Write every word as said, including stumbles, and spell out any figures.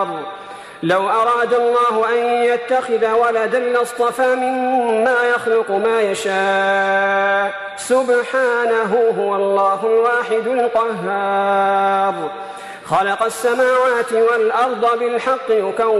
لو أراد الله أن يتخذ ولدا لاصطفى مما يخلق ما يشاء سبحانه هو الله الواحد القهار خلق السماوات والأرض بالحق يكون